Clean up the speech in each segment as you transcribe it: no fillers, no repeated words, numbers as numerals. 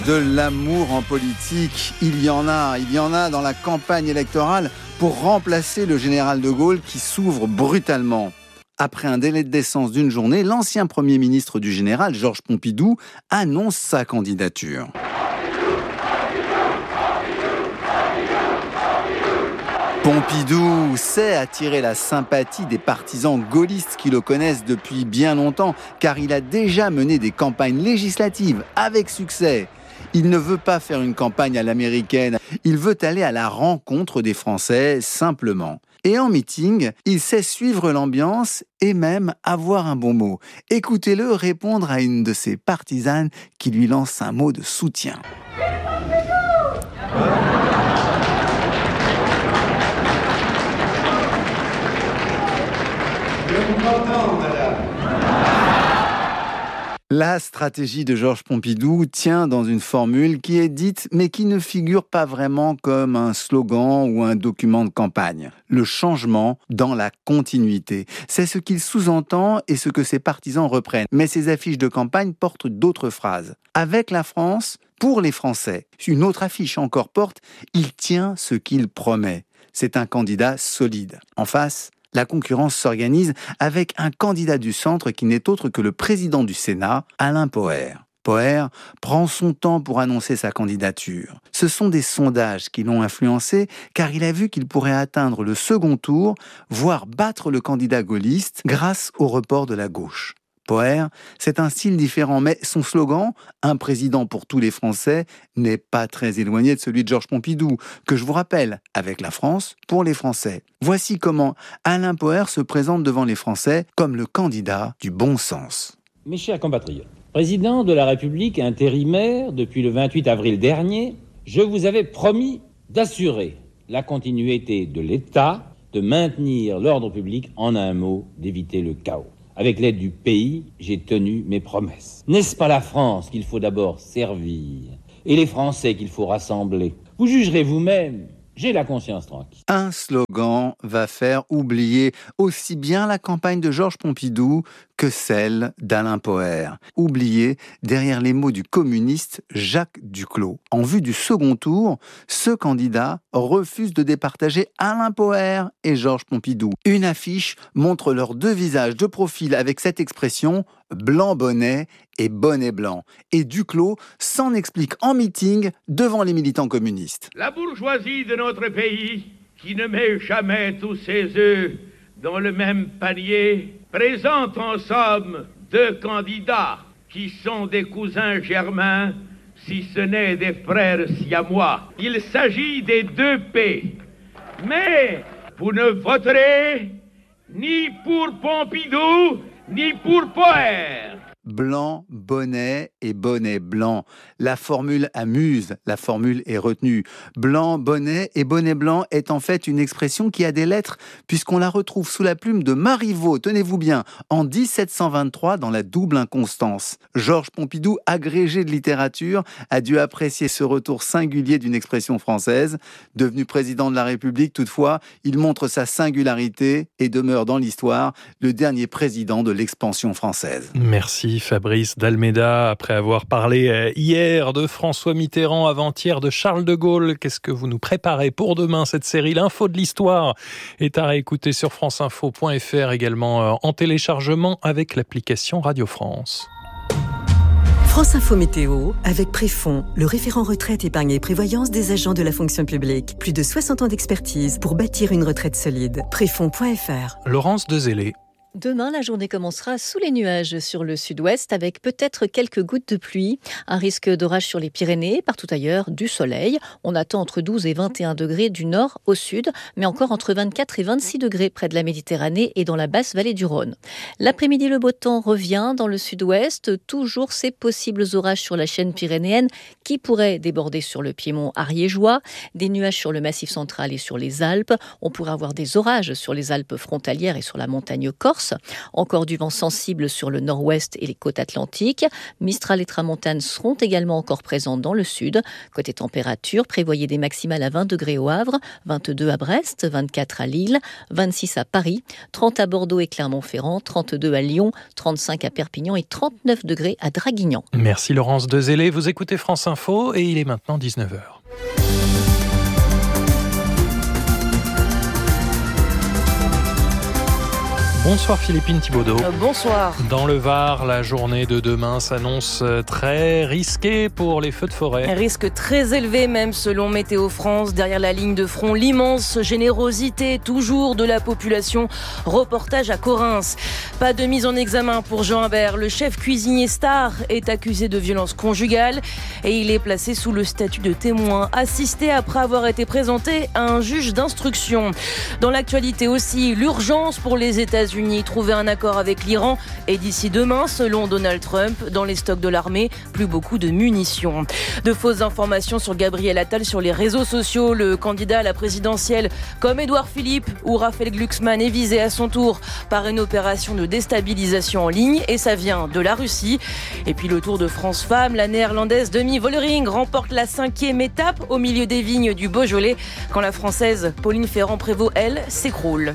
De l'amour en politique, il y en a dans la campagne électorale pour remplacer le général de Gaulle qui s'ouvre brutalement. Après un délai de décence d'une journée, l'ancien Premier ministre du général, Georges Pompidou, annonce sa candidature. Pompidou sait attirer la sympathie des partisans gaullistes qui le connaissent depuis bien longtemps, car il a déjà mené des campagnes législatives avec succès. Il ne veut pas faire une campagne à l'américaine, il veut aller à la rencontre des Français simplement. Et en meeting, il sait suivre l'ambiance et même avoir un bon mot. Écoutez-le répondre à une de ses partisanes qui lui lance un mot de soutien. La stratégie de Georges Pompidou tient dans une formule qui est dite mais qui ne figure pas vraiment comme un slogan ou un document de campagne. Le changement dans la continuité. C'est ce qu'il sous-entend et ce que ses partisans reprennent. Mais ses affiches de campagne portent d'autres phrases. Avec la France, pour les Français. Une autre affiche encore porte « Il tient ce qu'il promet ». C'est un candidat solide. En face, la concurrence s'organise avec un candidat du centre qui n'est autre que le président du Sénat, Alain Poher. Poher prend son temps pour annoncer sa candidature. Ce sont des sondages qui l'ont influencé car il a vu qu'il pourrait atteindre le second tour, voire battre le candidat gaulliste grâce au report de la gauche. Poher, c'est un style différent, mais son slogan, « Un président pour tous les Français », n'est pas très éloigné de celui de Georges Pompidou, que je vous rappelle, avec la France, pour les Français. Voici comment Alain Poher se présente devant les Français comme le candidat du bon sens. Mes chers compatriotes, président de la République intérimaire depuis le 28 avril dernier, je vous avais promis d'assurer la continuité de l'État, de maintenir l'ordre public, en un mot, d'éviter le chaos. Avec l'aide du pays, j'ai tenu mes promesses. N'est-ce pas la France qu'il faut d'abord servir et les Français qu'il faut rassembler? Vous jugerez vous-même, j'ai la conscience tranquille. Un slogan va faire oublier aussi bien la campagne de Georges Pompidou que celle d'Alain Poher. Oublier derrière les mots du communiste Jacques Duclos. En vue du second tour, ce candidat refuse de départager Alain Poher et Georges Pompidou. Une affiche montre leurs deux visages de profil avec cette expression « blanc bonnet » et « bonnet blanc ». Et Duclos s'en explique en meeting devant les militants communistes. La bourgeoisie de notre pays, qui ne met jamais tous ses œufs dans le même panier, présente en somme deux candidats qui sont des cousins germains, si ce n'est des frères siamois. Il s'agit des deux P. Mais vous ne voterez ni pour Pompidou, ni pour Poher. Blanc, bonnet et bonnet blanc. La formule amuse, la formule est retenue. Blanc, bonnet et bonnet blanc est en fait une expression qui a des lettres puisqu'on la retrouve sous la plume de Marivaux, tenez-vous bien, en 1723 dans la double inconstance. Georges Pompidou, agrégé de littérature, a dû apprécier ce retour singulier d'une expression française. Devenu président de la République, toutefois, il montre sa singularité et demeure dans l'histoire le dernier président de l'expansion française. Merci Fabrice d'Almeida. Après avoir parlé hier de François Mitterrand, avant-hier de Charles de Gaulle, qu'est-ce que vous nous préparez pour demain? Cette série, l'info de l'histoire, est à réécouter sur franceinfo.fr, également en téléchargement avec l'application Radio France. France Info Météo, avec Préfond, le référent retraite, épargne et prévoyance des agents de la fonction publique. Plus de 60 ans d'expertise pour bâtir une retraite solide. Préfond.fr. Laurence Dezellé. Demain, la journée commencera sous les nuages sur le sud-ouest avec peut-être quelques gouttes de pluie. Un risque d'orage sur les Pyrénées, partout ailleurs, du soleil. On attend entre 12 et 21 degrés du nord au sud, mais encore entre 24 et 26 degrés près de la Méditerranée et dans la basse vallée du Rhône. L'après-midi, le beau temps revient dans le sud-ouest. Toujours ces possibles orages sur la chaîne pyrénéenne qui pourraient déborder sur le piémont ariégeois. Des nuages sur le massif central et sur les Alpes. On pourrait avoir des orages sur les Alpes frontalières et sur la montagne corse. Corse. Encore du vent sensible sur le nord-ouest et les côtes atlantiques. Mistral et tramontane seront également encore présents dans le sud. Côté température, prévoyez des maximales à 20 degrés au Havre, 22 à Brest, 24 à Lille, 26 à Paris, 30 à Bordeaux et Clermont-Ferrand, 32 à Lyon, 35 à Perpignan et 39 degrés à Draguignan. Merci Laurence Dezélé. Vous écoutez France Info et il est maintenant 19h. Bonsoir Philippine Thibaudeau. Bonsoir. Dans le Var, la journée de demain s'annonce très risquée pour les feux de forêt. Un risque très élevé même selon Météo France. Derrière la ligne de front, l'immense générosité toujours de la population. Reportage à Correns. Pas de mise en examen pour Jean Humbert. Le chef cuisinier star est accusé de violence conjugale et il est placé sous le statut de témoin assisté après avoir été présenté à un juge d'instruction. Dans l'actualité aussi, l'urgence pour les États-Unis, trouver un accord avec l'Iran et d'ici demain, selon Donald Trump, dans les stocks de l'armée, plus beaucoup de munitions. De fausses informations sur Gabriel Attal sur les réseaux sociaux. Le candidat à la présidentielle, comme Édouard Philippe ou Raphaël Glucksmann, est visé à son tour par une opération de déstabilisation en ligne et ça vient de la Russie. Et puis le Tour de France Femmes, la néerlandaise Demi Vollering remporte la 5e étape au milieu des vignes du Beaujolais quand la française Pauline Ferrand-Prévot, elle, s'écroule.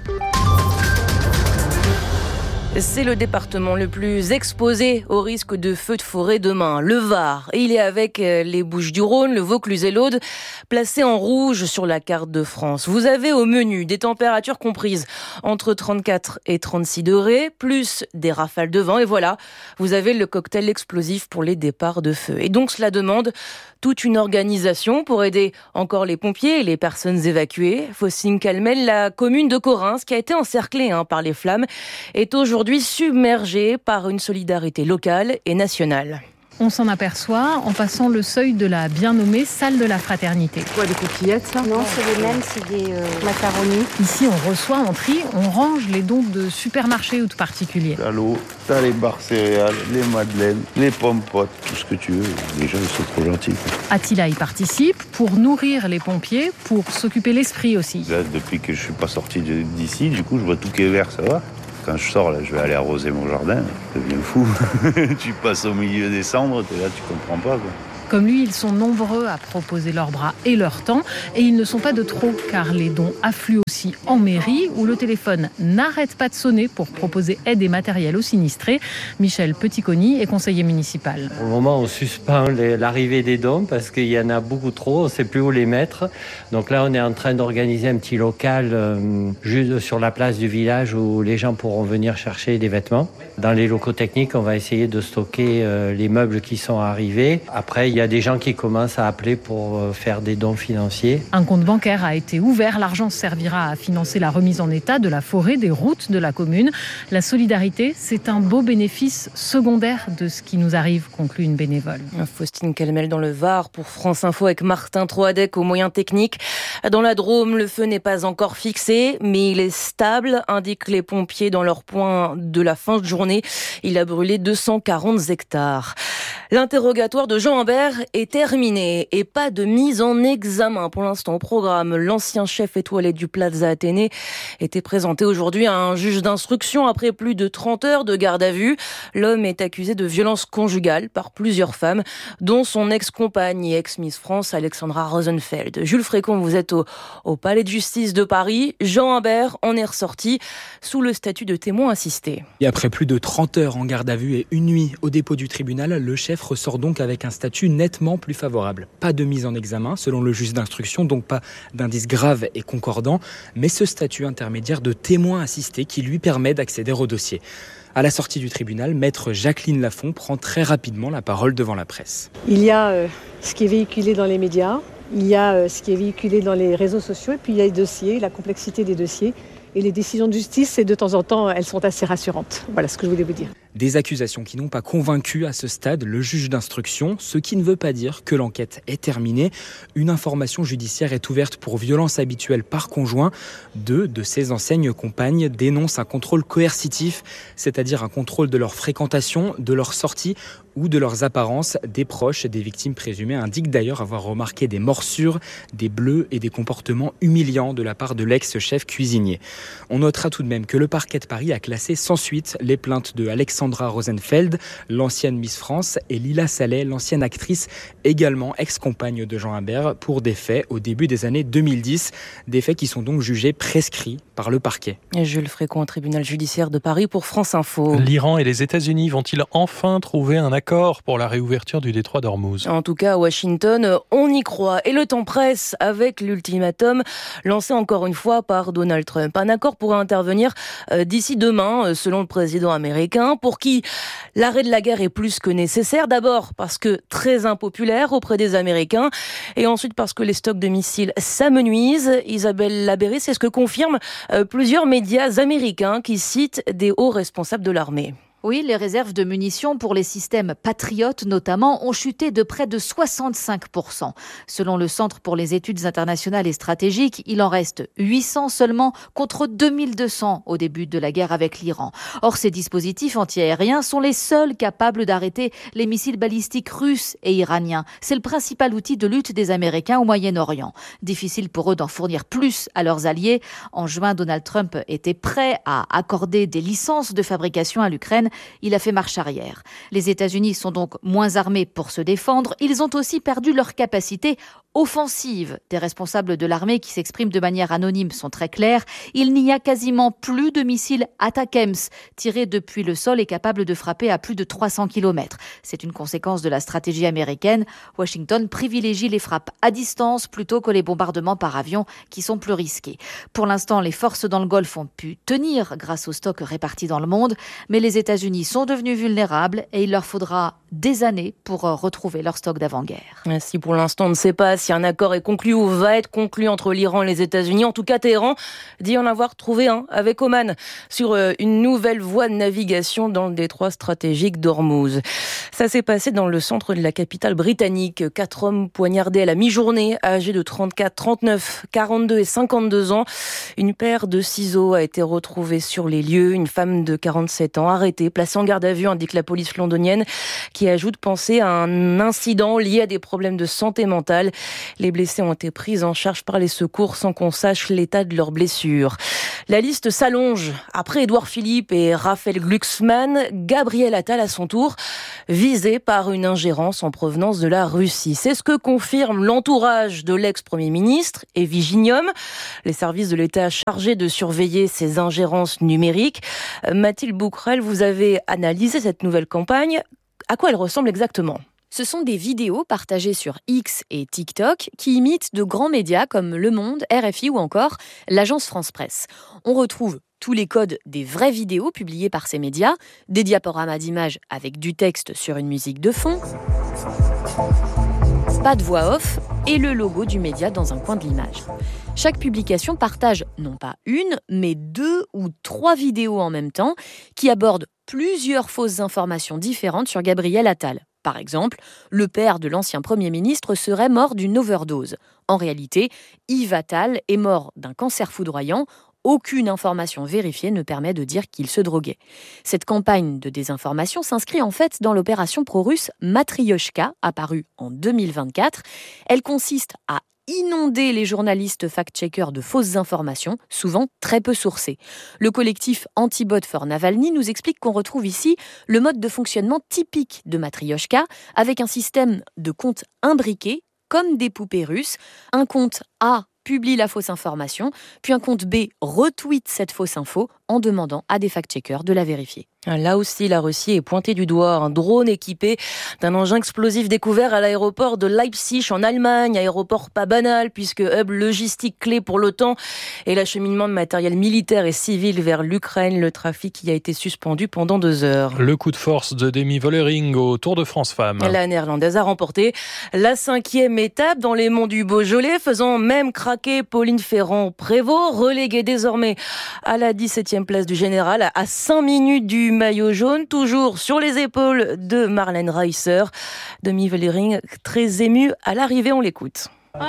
C'est le département le plus exposé au risque de feux de forêt demain, le Var. Et il est avec les Bouches-du-Rhône, le Vaucluse et l'Aude, placés en rouge sur la carte de France. Vous avez au menu des températures comprises entre 34 et 36 degrés, plus des rafales de vent. Et voilà, vous avez le cocktail explosif pour les départs de feu. Et donc cela demande toute une organisation pour aider encore les pompiers et les personnes évacuées. Faustine Calmel, la commune de Correns, qui a été encerclée par les flammes, est aujourd'hui submergée par une solidarité locale et nationale. On s'en aperçoit en passant le seuil de la bien nommée salle de la fraternité. Quoi, des coquillettes, ça? Non, c'est les mêmes, c'est des macaronis. Ici, on reçoit en tri, on range les dons de supermarchés ou de particuliers. T'as l'eau, t'as les barres céréales, les madeleines, les pommes potes, tout ce que tu veux. Les gens, ils sont trop gentils. Attila y participe pour nourrir les pompiers, pour s'occuper l'esprit aussi. Là, depuis que je suis pas sorti d'ici, du coup, je vois tout qui est vert, ça va. Quand je sors, là, je vais aller arroser mon jardin, je deviens fou. Tu passes au milieu des cendres, t'es là, tu comprends pas, quoi. Comme lui, ils sont nombreux à proposer leurs bras et leur temps. Et ils ne sont pas de trop, car les dons affluent aussi en mairie, où le téléphone n'arrête pas de sonner pour proposer aide et matériel aux sinistrés. Michel Petitconi est conseiller municipal. Pour le moment, on suspend l'arrivée des dons parce qu'il y en a beaucoup trop, on ne sait plus où les mettre. Donc là, on est en train d'organiser un petit local juste sur la place du village où les gens pourront venir chercher des vêtements. Dans les locaux techniques, on va essayer de stocker les meubles qui sont arrivés. Après, il y a des gens qui commencent à appeler pour faire des dons financiers. Un compte bancaire a été ouvert. L'argent servira à financer la remise en état de la forêt, des routes de la commune. La solidarité, c'est un beau bénéfice secondaire de ce qui nous arrive, conclut une bénévole. Faustine Calmel dans le Var pour France Info avec Martin Troadec aux moyens techniques. Dans la Drôme, le feu n'est pas encore fixé, mais il est stable, indiquent les pompiers dans leur point de la fin de journée. Il a brûlé 240 hectares. L'interrogatoire de Jean Humbert est terminé et pas de mise en examen pour l'instant au programme. L'ancien chef étoilé du Plaza Athénée était présenté aujourd'hui à un juge d'instruction après plus de 30 heures de garde à vue. L'homme est accusé de violence conjugale par plusieurs femmes, dont son ex-compagne et ex-Miss France, Alexandra Rosenfeld. Jules Frécon, vous êtes au Palais de Justice de Paris. Jean Humbert en est ressorti sous le statut de témoin assisté. Et après plus de 30 heures en garde à vue et une nuit au dépôt du tribunal, le chef ressort donc avec un statut nettement plus favorable. Pas de mise en examen, selon le juge d'instruction, donc pas d'indices graves et concordants, mais ce statut intermédiaire de témoin assisté qui lui permet d'accéder au dossier. À la sortie du tribunal, maître Jacqueline Lafont prend très rapidement la parole devant la presse. Il y a ce qui est véhiculé dans les médias, il y a ce qui est véhiculé dans les réseaux sociaux, et puis il y a les dossiers, la complexité des dossiers. Et les décisions de justice, et de temps en temps, elles sont assez rassurantes. Voilà ce que je voulais vous dire. Des accusations qui n'ont pas convaincu à ce stade le juge d'instruction, ce qui ne veut pas dire que l'enquête est terminée. Une information judiciaire est ouverte pour violence habituelle par conjoint. 2 de ses anciennes compagnes dénoncent un contrôle coercitif, c'est-à-dire un contrôle de leur fréquentation, de leur sortie ou de leurs apparences. Des proches des victimes présumées indiquent d'ailleurs avoir remarqué des morsures, des bleus et des comportements humiliants de la part de l'ex-chef cuisinier. On notera tout de même que le parquet de Paris a classé sans suite les plaintes de Alexandra Rosenfeld, l'ancienne Miss France, et Lila Salet, l'ancienne actrice, également ex-compagne de Jean Imbert, pour des faits au début des années 2010. Des faits qui sont donc jugés prescrits par le parquet. Et Jules Fréquent, tribunal judiciaire de Paris pour France Info. L'Iran et les États-Unis vont-ils enfin trouver un accord pour la réouverture du détroit d'Ormuz? En tout cas, à Washington, on y croit. Et le temps presse avec l'ultimatum lancé encore une fois par Donald Trump. Un accord pourrait intervenir d'ici demain, selon le président américain, pour qui l'arrêt de la guerre est plus que nécessaire. D'abord parce que très impopulaire auprès des Américains, et ensuite parce que les stocks de missiles s'amenuisent. Isabelle Labéry, c'est ce que confirment plusieurs médias américains qui citent des hauts responsables de l'armée. Oui, les réserves de munitions pour les systèmes Patriot notamment ont chuté de près de 65%. Selon le Centre pour les études internationales et stratégiques, il en reste 800 seulement contre 2200 au début de la guerre avec l'Iran. Or, ces dispositifs antiaériens sont les seuls capables d'arrêter les missiles balistiques russes et iraniens. C'est le principal outil de lutte des Américains au Moyen-Orient. Difficile pour eux d'en fournir plus à leurs alliés. En juin, Donald Trump était prêt à accorder des licences de fabrication à l'Ukraine. Il a fait marche arrière. Les États-Unis sont donc moins armés pour se défendre. Ils ont aussi perdu leur capacité offensive. Des responsables de l'armée qui s'expriment de manière anonyme sont très clairs. Il n'y a quasiment plus de missiles ATACMS tirés depuis le sol et capables de frapper à plus de 300 km. C'est une conséquence de la stratégie américaine. Washington privilégie les frappes à distance plutôt que les bombardements par avion qui sont plus risqués. Pour l'instant, les forces dans le Golfe ont pu tenir grâce aux stocks répartis dans le monde, mais les États-Unis sont devenus vulnérables et il leur faudra des années pour retrouver leur stock d'avant-guerre. Si pour l'instant on ne sait pas si un accord est conclu ou va être conclu entre l'Iran et les États-Unis, en tout cas Téhéran dit en avoir trouvé un avec Oman sur une nouvelle voie de navigation dans le détroit stratégique d'Ormuz. Ça s'est passé dans le centre de la capitale britannique. 4 hommes poignardés à la mi-journée, âgés de 34, 39, 42 et 52 ans. Une paire de ciseaux a été retrouvée sur les lieux. Une femme de 47 ans arrêtée, placée en garde à vue, indique la police londonienne, qui ajoute penser à un incident lié à des problèmes de santé mentale. Les blessés ont été pris en charge par les secours sans qu'on sache l'état de leurs blessures. La liste s'allonge. Après Édouard Philippe et Raphaël Glucksmann, Gabriel Attal à son tour, visé par une ingérence en provenance de la Russie. C'est ce que confirme l'entourage de l'ex-premier ministre et Viginium, les services de l'État chargés de surveiller ces ingérences numériques. Mathilde Bouquerel, vous avez analysé cette nouvelle campagne. À quoi elle ressemble exactement ? Ce sont des vidéos partagées sur X et TikTok qui imitent de grands médias comme Le Monde, RFI ou encore l'agence France Presse. On retrouve tous les codes des vraies vidéos publiées par ces médias, des diaporamas d'images avec du texte sur une musique de fond, pas de voix off et le logo du média dans un coin de l'image. Chaque publication partage non pas une, mais 2 ou 3 vidéos en même temps qui abordent plusieurs fausses informations différentes sur Gabriel Attal. Par exemple, le père de l'ancien Premier ministre serait mort d'une overdose. En réalité, Yves Attal est mort d'un cancer foudroyant. Aucune information vérifiée ne permet de dire qu'il se droguait. Cette campagne de désinformation s'inscrit en fait dans l'opération pro-russe Matrioshka, apparue en 2024. Elle consiste à inonder les journalistes fact-checkers de fausses informations, souvent très peu sourcées. Le collectif Antibot for Navalny nous explique qu'on retrouve ici le mode de fonctionnement typique de Matrioshka, avec un système de comptes imbriqués, comme des poupées russes. Un compte A publie la fausse information, puis un compte B retweet cette fausse info en demandant à des fact-checkers de la vérifier. Là aussi, la Russie est pointée du doigt. Un drone équipé d'un engin explosif découvert à l'aéroport de Leipzig en Allemagne. Aéroport pas banal puisque hub logistique clé pour l'OTAN et l'acheminement de matériel militaire et civil vers l'Ukraine. Le trafic y a été suspendu pendant 2 heures. Le coup de force de Demi Vollering au Tour de France Femmes. La néerlandaise a remporté la 5e étape dans les monts du Beaujolais, faisant même craquer Pauline Ferrand-Prévot, reléguée désormais à la 17e 5e place du général, à 5 minutes du maillot jaune, toujours sur les épaules de Marlène Reisser. Demi Vollering, très émue à l'arrivée, on l'écoute.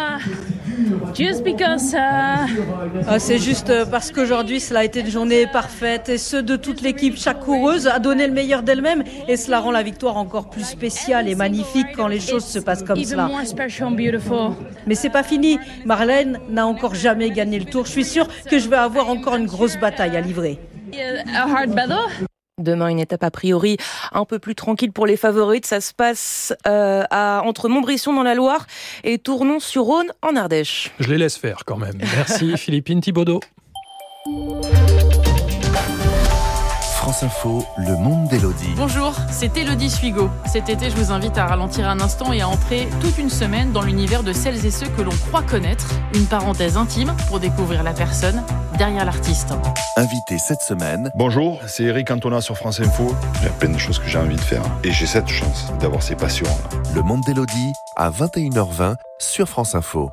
C'est juste parce qu'aujourd'hui cela a été une journée parfaite et ce de toute l'équipe. Chaque coureuse a donné le meilleur d'elle-même et cela rend la victoire encore plus spéciale et magnifique quand les choses se passent comme cela. Mais c'est pas fini. Marlène n'a encore jamais gagné le Tour. Je suis sûre que je vais avoir encore une grosse bataille à livrer. Demain, une étape a priori un peu plus tranquille pour les favorites. Ça se passe entre Montbrisson dans la Loire et Tournon-sur-Rhône en Ardèche. Je les laisse faire quand même. Merci Philippine Thibaudeau. France Info, le monde d'Élodie. Bonjour, c'est Élodie Suigo. Cet été, je vous invite à ralentir un instant et à entrer toute une semaine dans l'univers de celles et ceux que l'on croit connaître. Une parenthèse intime pour découvrir la personne derrière l'artiste. Invité cette semaine. Bonjour, c'est Eric Cantona sur France Info. Il y a plein de choses que j'ai envie de faire et j'ai cette chance d'avoir ces passions. Le monde d'Élodie à 21h20 sur France Info.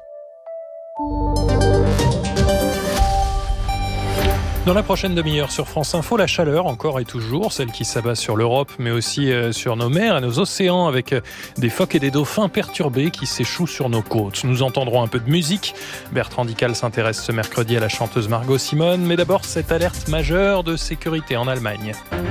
Dans la prochaine demi-heure sur France Info, la chaleur encore et toujours, celle qui s'abat sur l'Europe, mais aussi sur nos mers et nos océans, avec des phoques et des dauphins perturbés qui s'échouent sur nos côtes. Nous entendrons un peu de musique. Bertrand Dical s'intéresse ce mercredi à la chanteuse Margot Simone, mais d'abord cette alerte majeure de sécurité en Allemagne.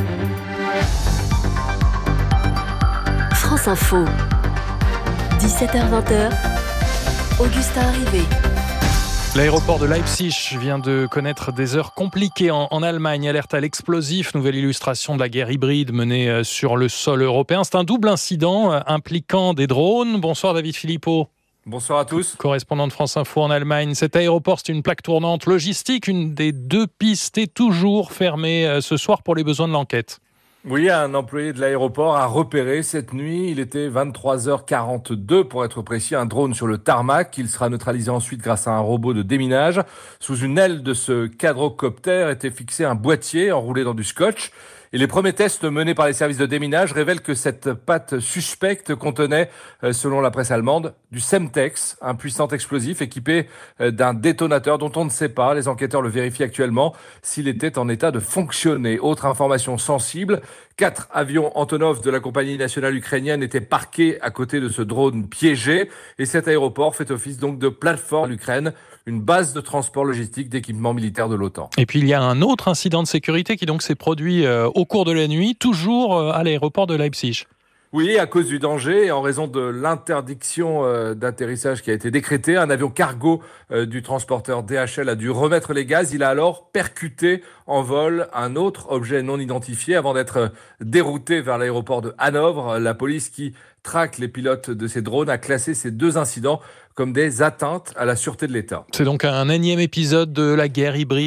France Info, 17h-20h, Augustin Arrivé. L'aéroport de Leipzig vient de connaître des heures compliquées en Allemagne. Alerte à l'explosif, nouvelle illustration de la guerre hybride menée sur le sol européen. C'est un double incident impliquant des drones. Bonsoir David Philippot. Bonsoir à tous. Correspondant de France Info en Allemagne. Cet aéroport, c'est une plaque tournante logistique. Une des deux pistes est toujours fermée ce soir pour les besoins de l'enquête. Oui, un employé de l'aéroport a repéré cette nuit, il était 23h42 pour être précis, un drone sur le tarmac. Il sera neutralisé ensuite grâce à un robot de déminage. Sous une aile de ce quadrocoptère était fixé un boîtier enroulé dans du scotch. Et les premiers tests menés par les services de déminage révèlent que cette pâte suspecte contenait, selon la presse allemande, du Semtex, un puissant explosif équipé d'un détonateur dont on ne sait pas, les enquêteurs le vérifient actuellement, s'il était en état de fonctionner. Autre information sensible, 4 avions Antonov de la compagnie nationale ukrainienne étaient parqués à côté de ce drone piégé. Et cet aéroport fait office donc de plateforme l'Ukraine, une base de transport logistique d'équipements militaires de l'OTAN. Et puis il y a un autre incident de sécurité qui donc s'est produit au cours de la nuit, toujours à l'aéroport de Leipzig. Oui, à cause du danger et en raison de l'interdiction d'atterrissage qui a été décrétée, un avion cargo du transporteur DHL a dû remettre les gaz. Il a alors percuté en vol un autre objet non identifié avant d'être dérouté vers l'aéroport de Hanovre. La police qui traque les pilotes de ces drones a classé ces deux incidents comme des atteintes à la sûreté de l'État. C'est donc un énième épisode de la guerre hybride